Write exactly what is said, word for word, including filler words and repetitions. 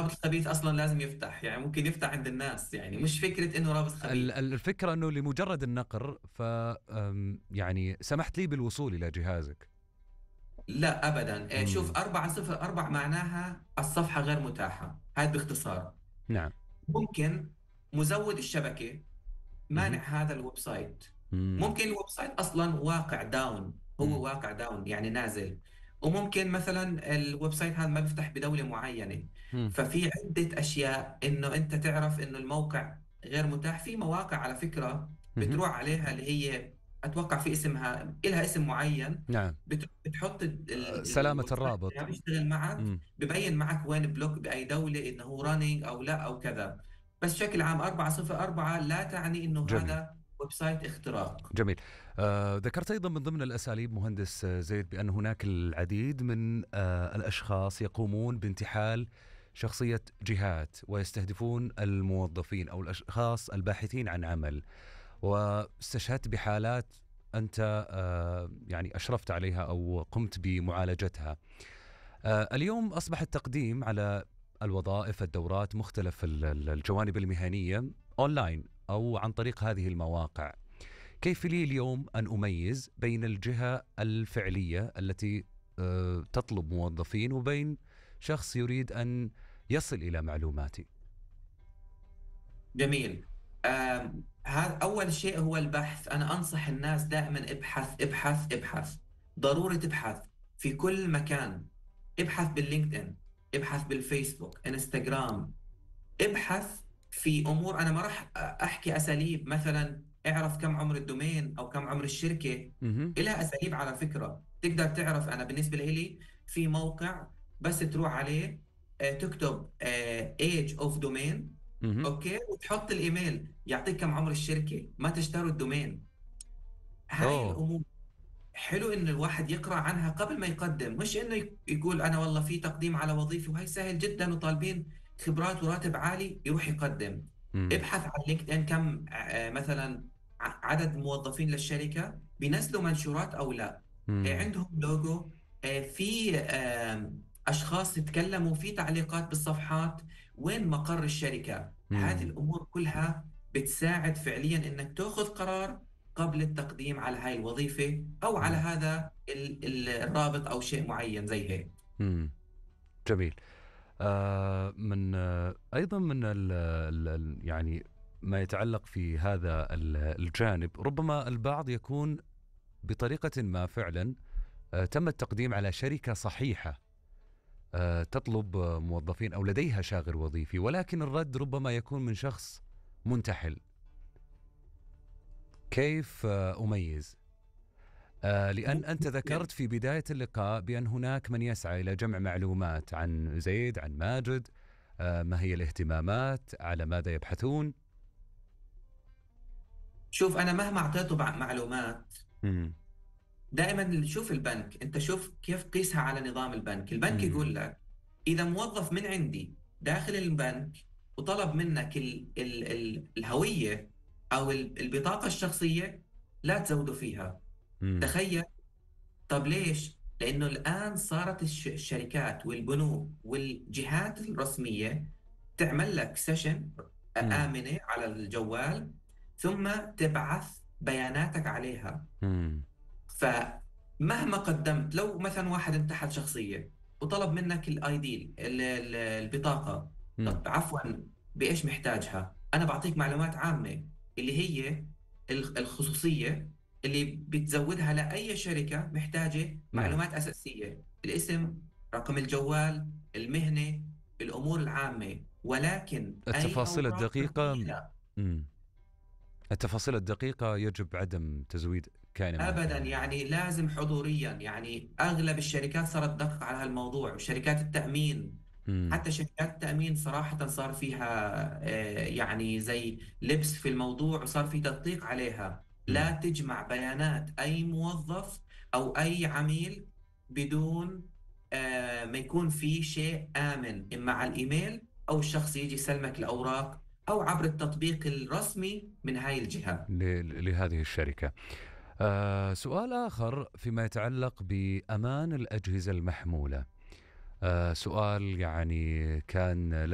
الرابط الخبيث اصلا لازم يفتح، يعني ممكن يفتح عند الناس، يعني مش فكره انه رابط ال- خبيث. ال- الفكرة أنه لمجرد النقر ف أم، يعني سمحت لي بالوصول إلى جهازك. لا ابدا. إيه، شوف مم. أربعة صفر أربعة معناها الصفحه غير متاحه، هذا باختصار. نعم. ممكن مزود الشبكه مانع مهم. هذا الويب سايت. مم. ممكن الويب سايت اصلا واقع داون، مم. هو واقع داون يعني نازل. وممكن مثلا الويب سايت هذا ما بيفتح بدولة معينة. مم. ففي عدة اشياء انه انت تعرف انه الموقع غير متاح. في مواقع على فكرة مهم. بتروح عليها اللي هي اتوقع في اسمها، إلها اسم معين. نعم. بت- بتحط ال- أه، ال- سلامة الويب سايت اللي الرابط. عم يشتغل معك، مم. ببين معك وين بلوك باي دولة، انه هو رانينج او لا او كذا. بس بشكل عام أربعة صفر أربعة لا تعني انه جميل. هذا ويب سايت اختراق. جميل. آه، ذكرت أيضا من ضمن الأساليب مهندس آه، زيد بأن هناك العديد من آه، الأشخاص يقومون بانتحال شخصية جهات ويستهدفون الموظفين أو الأشخاص الباحثين عن عمل، واستشهدت بحالات أنت آه، يعني أشرفت عليها أو قمت بمعالجتها. آه، اليوم أصبح التقديم على الوظائف، الدورات، مختلف ال- ال- الجوانب المهنية أونلاين أو عن طريق هذه المواقع. كيف لي اليوم أن أميز بين الجهة الفعلية التي آه، تطلب موظفين وبين شخص يريد أن يصل إلى معلوماتي؟ جميل. آم، هذا أول شيء هو البحث. أنا أنصح الناس دائما ابحث ابحث ابحث. ضروري تبحث في كل مكان. ابحث باللينكدإن، ابحث بالفيسبوك، انستغرام. ابحث في أمور. أنا ما راح أحكي أساليب، مثلا اعرف كم عمر الدومين أو كم عمر الشركة. مهم. إلها أساليب على فكرة تقدر تعرف. أنا بالنسبة لي في موقع بس تروح عليه، آه، تكتب آه، age of domain. مهم. اوكي، وتحط الايميل يعطيك كم عمر الشركه، ما تشتروا الدومين. هاي أوه. الامور حلو ان الواحد يقرا عنها قبل ما يقدم. مش انه يك- يقول انا والله في تقديم على وظيفه وهي سهل جدا وطالبين خبرات وراتب عالي يروح يقدم. مم. ابحث عن لينكد ان كم آه، مثلا ع- عدد موظفين للشركه، بينزلوا منشورات او لا. آه، مم. عندهم لوجو. آه، في آم، اشخاص يتكلموا في تعليقات بالصفحات وين مقر الشركه. هذه مم. الامور كلها بتساعد فعليا انك تاخذ قرار قبل التقديم على هاي الوظيفة أو على مم. هذا ال- ال- الرابط أو شيء معين زي هيك. مم. جميل. آه من آه أيضا من ال ال يعني ما يتعلق في هذا ال- الجانب، ربما البعض يكون بطريقة ما فعلا آه تم التقديم على شركة صحيحة آه تطلب آه، موظفين أو لديها شاغر وظيفي، ولكن الرد ربما يكون من شخص منتحل. كيف آه أميز؟ آه لأن أنت ذكرت في بداية اللقاء بأن هناك من يسعى إلى جمع معلومات عن زيد، عن ماجد، آه ما هي الاهتمامات، على ماذا يبحثون. شوف أنا مهما أعطيته بع- معلومات، مم. دائما شوف البنك. أنت شوف كيف قيسها على نظام البنك. البنك مم. يقول لك إذا موظف من عندي داخل البنك وطلب منك ال ال ال الهوية أو ال- البطاقة الشخصية، لا تزودوا فيها. مم. تخيل. طب ليش؟ لأنه الآن صارت الش- الشركات والبنوك والجهات الرسمية تعمل لك سيشن مم. آمنة على الجوال، ثم تبعث بياناتك عليها. مم. فمهما قدمت، لو مثلا واحد انتحل شخصية وطلب منك الاي دي البطاقة، مم. طب عفوا بإيش محتاجها؟ أنا بعطيك معلومات عامة اللي هي ال- الخصوصية اللي بتزودها لأي شركة محتاجة نعم. معلومات أساسية: الاسم، رقم الجوال، المهنة، الأمور العامة. ولكن أي التفاصيل أوراق الدقيقة. رسمية لا. مم. التفاصيل الدقيقة يجب عدم تزويد كائن ما ابدا، كان. يعني لازم حضوريا. يعني اغلب الشركات صارت تدقق على هالموضوع، وشركات التامين. مم. حتى شركات التامين صراحه صار فيها آه، يعني زي لبس في الموضوع، وصار في تدقيق عليها. لا مم. تجمع بيانات اي موظف او اي عميل بدون آه، ما يكون في شيء امن، اما على الايميل او الشخص يجي يسلمك الاوراق او عبر التطبيق الرسمي من هاي الجهه. ل- لهذه الشركة. آه سؤال آخر فيما يتعلق بأمان الأجهزة المحمولة. آه سؤال يعني كان